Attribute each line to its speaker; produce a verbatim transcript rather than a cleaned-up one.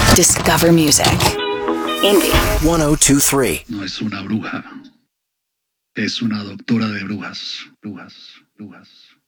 Speaker 1: Discover music. Indie.
Speaker 2: one oh two three.
Speaker 3: No es una bruja. Es una doctora de brujas. Brujas. Brujas.